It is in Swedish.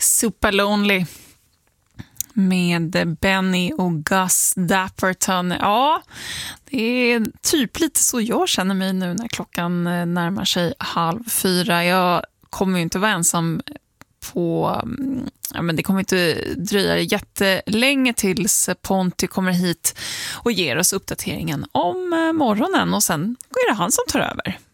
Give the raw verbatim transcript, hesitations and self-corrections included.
Super Lonely med Benny och Gus Dapperton. Ja, det är typ lite så jag känner mig nu när klockan närmar sig halv fyra. Jag kommer ju inte vara ensam på... Ja, men det kommer inte dröja jättelänge tills Ponty kommer hit och ger oss uppdateringen om morgonen, och sen är det han som tar över.